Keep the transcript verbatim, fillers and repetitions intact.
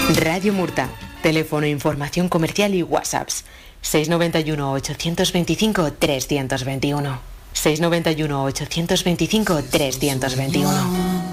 Radio Murta. Teléfono, información comercial y WhatsApps. seis noventa y uno, ochocientos veinticinco, trescientos veintiuno. seis noventa y uno, ochocientos veinticinco, trescientos veintiuno.